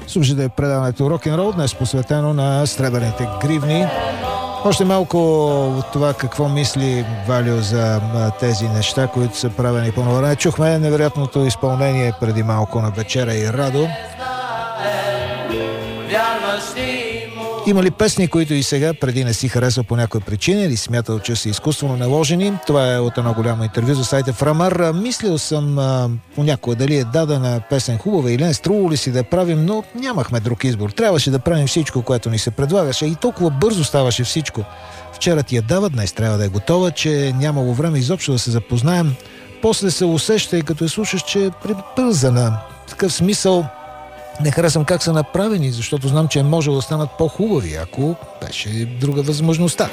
Слушайте предаването Рок-н-рол, днес посветено на сребърните гривни. Още малко от това какво мисли Валио за тези неща, които са правени по ново време. Чухме невероятното изпълнение преди малко на Вечера и Радо. Има ли песни, които и сега преди не си харесал по някоя причина или смятал, че са изкуствено наложени? Това е от едно голямо интервю за сайта Фрамар. Мислил съм понякога дали е дадена песен хубава или не, струвало ли си да я правим, но нямахме друг избор. Трябваше да правим всичко, което ни се предлагаше и толкова бързо ставаше всичко. Вчера ти я дава, днес трябва да е готова, че нямало време изобщо да се запознаем. После се усеща и като я слушаш, че е прибързана. В такъв смисъл не харесвам как са направени, защото знам, че е можело да станат по-хубави, ако беше друга възможността.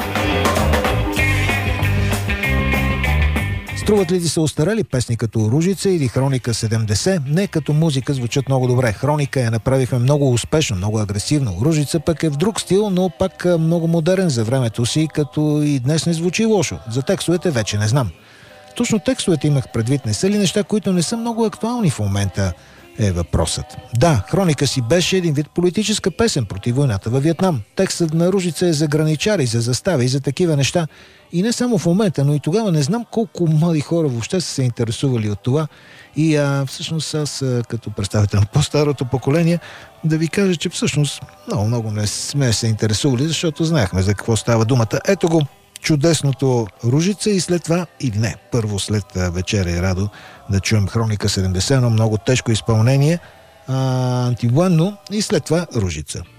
Струват ли ти се остарели песни като Ружица или Хроника 70? Не, като музика звучат много добре. Хроника я направихме много успешно, много агресивно. Ружица пък е в друг стил, но пак много модерен за времето си, като и днес не звучи лошо. За текстовете вече не знам. Точно текстовете имах предвид, не са ли неща, които не са много актуални в момента? Е въпросът. Да, Хроника си беше един вид политическа песен против войната във Виетнам. Текстът на Ружица е за граничари, за застави и за такива неща. И не само в момента, но и тогава не знам колко млади хора въобще са се интересували от това. И всъщност аз, като представител на по-старото поколение, да ви кажа, че всъщност много не сме се интересували, защото знаехме за какво става думата. Ето го чудесното Ружица и след това, или не, първо след Вечера и Радо, да чуем Хроника 70, но много тежко изпълнение, антивоенно и след това Ружица.